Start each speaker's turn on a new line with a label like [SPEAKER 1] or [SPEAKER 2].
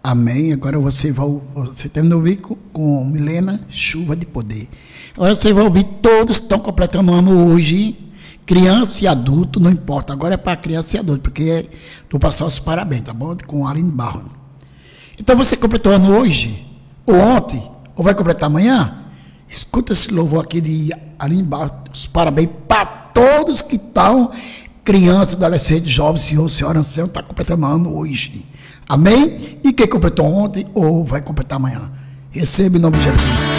[SPEAKER 1] Amém. Agora você terminou de ouvir com Milena, Chuva de Poder. Agora você vai ouvir todos que estão completando um ano hoje, criança e adulto, não importa. Agora é para criança e adulto, porque vou passar os parabéns, tá bom? Com Aline Barro. Então você completou o ano hoje, ou ontem, ou vai completar amanhã? Escuta esse louvor aqui de Aline Barro. Os parabéns para todos que estão, criança, adolescente, jovem, senhor ancião, está completando o ano hoje. Amém? E quem completou ontem ou vai completar amanhã? Receba em nome de Jesus.